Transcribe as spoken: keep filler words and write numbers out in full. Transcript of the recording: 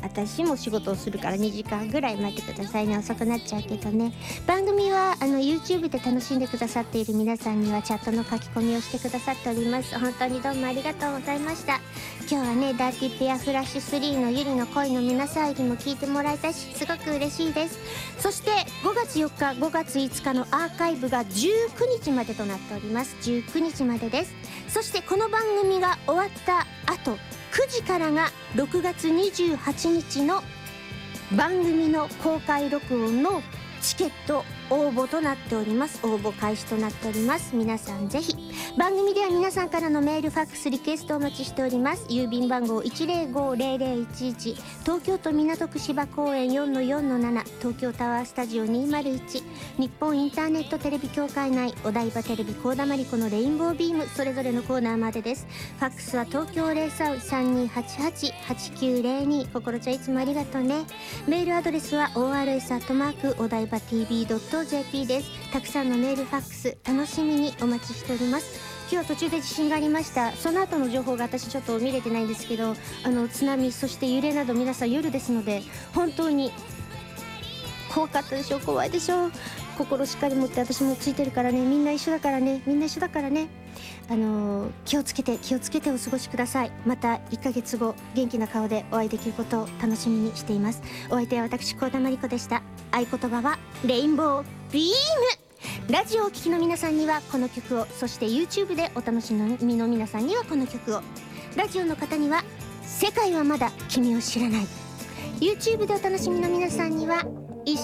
私も仕事をするからにじかんぐらい待ってくださいね。遅くなっちゃうけどね。番組はあの YouTube で楽しんでくださっている皆さんにはチャットの書き込みをしてくださっております。本当にどうもありがとうございました。今日はねダーティペアフラッシュスリーのゆりの恋の皆さんにも聞いてもらえたし、すごく嬉しいです。そしてごがつよっかごがついつかのアーカイブがじゅうくにちまでとなっております。じゅうくにちまでです。そしてこの番組が終わった後くじからがろくがつにじゅうはちにちの番組の公開録音のチケット応募となっております。応募開始となっております。皆さんぜひ。番組では皆さんからのメールファックスリクエストをお待ちしております。郵便番号 いちぜろごぜろぜろいちいち、東京都港区芝公園 よんのよんのなな、東京タワースタジオにーまるいち、日本インターネットテレビ協会内お台場テレビ幸田真理子のレインボービーム、それぞれのコーナーまでです。ファックスは東京 ゼロさん さんにーはちはち はちきゅうゼロに。心ちゃんいつもありがとうね。メールアドレスは オーアールエス アットマークお台場 ティービー ドット ジェーピー です。たくさんのメールファックス楽しみにお待ちしております。今日は途中で地震がありました。その後の情報が私ちょっと見れてないんですけど、あの津波そして揺れなど皆さん夜ですので本当に怖かったでしょう。怖いでしょう。心しっかり持って私もついてるからね。みんな一緒だからね。みんな一緒だからね。あのー、気をつけて気をつけてお過ごしください。またいっかげつご元気な顔でお会いできることを楽しみにしています。お相手は私幸田真理子でした。合言葉はレインボービーム。ラジオをお聴きの皆さんにはこの曲を、そして YouTube でお楽しみの皆さんにはこの曲を、ラジオの方には世界はまだ君を知らない、 YouTube でお楽しみの皆さんには